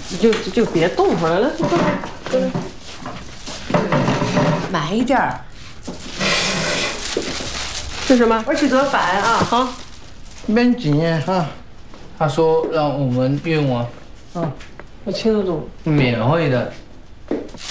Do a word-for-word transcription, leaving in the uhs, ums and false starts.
你就就别动会儿了，过来过来， 慢一点儿。 这什么？我去做饭啊，好。 免进哈。 他说让我们用啊。 嗯，我听得懂。 免费的。